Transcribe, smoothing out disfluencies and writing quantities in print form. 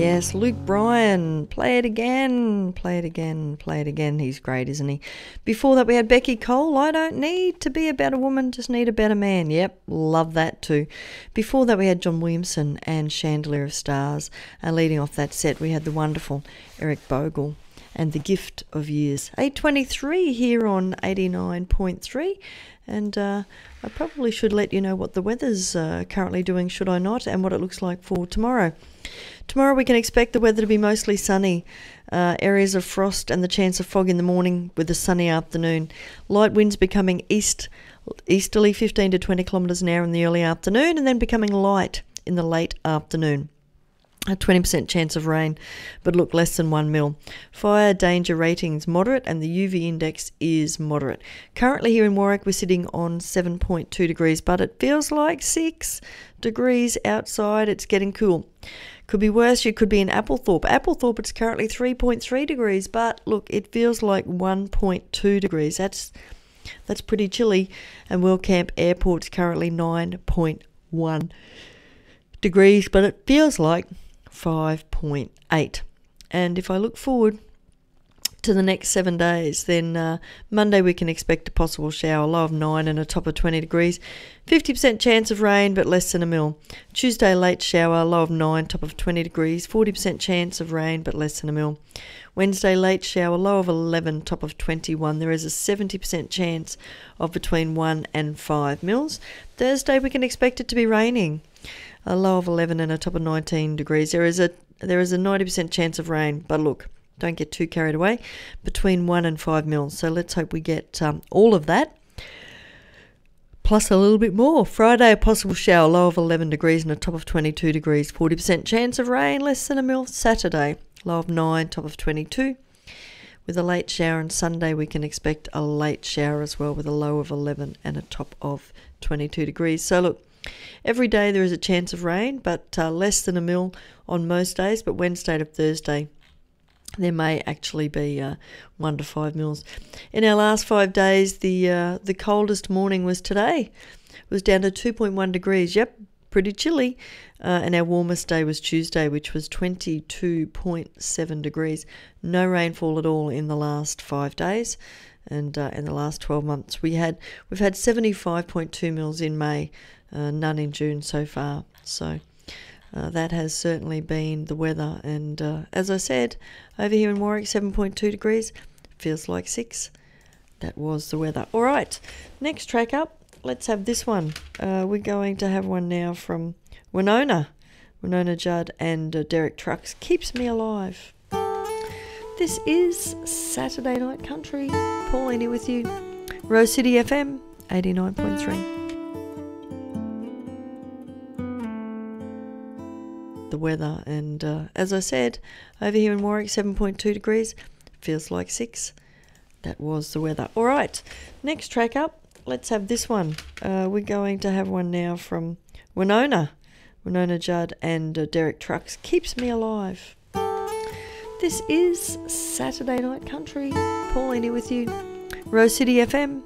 Yes, Luke Bryan, play it again, play it again, play it again. He's great, isn't he? Before that we had Becky Cole, I don't need to be a better woman, just need a better man. Yep, love that too. Before that we had John Williamson and Chandelier of Stars. Leading off that set we had the wonderful Eric Bogle and The Gift of Years. 8:23 here on 89.3. And I probably should let you know what the weather's currently doing, should I not, and what it looks like for tomorrow. Tomorrow we can expect the weather to be mostly sunny, areas of frost and the chance of fog in the morning with a sunny afternoon. Light winds becoming easterly 15 to 20 kilometres an hour in the early afternoon and then becoming light in the late afternoon. A 20% chance of rain, but look, less than 1 mil. Fire danger ratings moderate and the UV index is moderate. Currently here in Warwick we're sitting on 7.2 degrees, but it feels like 6 degrees outside. It's getting cool. Could be worse. You could be in Applethorpe. Applethorpe, it's currently 3.3 degrees, but look, it feels like 1.2 degrees. That's pretty chilly. And World Camp Airport's currently 9.1 degrees, but it feels like 5.8. And if I look forward to the next 7 days, then Monday we can expect a possible shower, low of 9 and a top of 20 degrees. 50% chance of rain, but less than a mil. Tuesday, late shower, low of 9, top of 20 degrees. 40% chance of rain, but less than a mil. Wednesday, late shower, low of 11, top of 21. There is a 70% chance of between 1 and 5 mils. Thursday, we can expect it to be raining. A low of 11 and a top of 19 degrees. There is a 90% chance of rain, but look, don't get too carried away. Between 1 and 5 mils. So let's hope we get all of that, plus a little bit more. Friday, a possible shower, low of 11 degrees and a top of 22 degrees. 40% chance of rain, less than a mil. Saturday, low of 9, top of 22. With a late shower, and Sunday we can expect a late shower as well with a low of 11 and a top of 22 degrees. So look, every day there is a chance of rain, but less than a mil on most days. But Wednesday to Thursday, there may actually be 1 to 5 mils. In our last 5 days, the coldest morning was today. It was down to 2.1 degrees. Yep, pretty chilly. And our warmest day was Tuesday, which was 22.7 degrees. No rainfall at all in the last 5 days. And in the last 12 months, we've had 75.2 mils in May. None in June so far. So that has certainly been the weather. And as I said, over here in Warwick, 7.2 degrees. Feels like 6. That was the weather. All right, next track up. Let's have this one. We're going to have one now from Winona Judd and Derek Trucks. Keeps Me Alive. This is Saturday Night Country. Pauline here with you. Rose City FM, 89.3. The weather, and as I said, over here in Warwick, 7.2 degrees. Feels like 6. That was the weather. All right, next track up. Let's have this one. We're going to have one now from Winona Judd and Derek Trucks. Keeps Me Alive. This is Saturday Night Country. Pauline here with you. Rose City FM,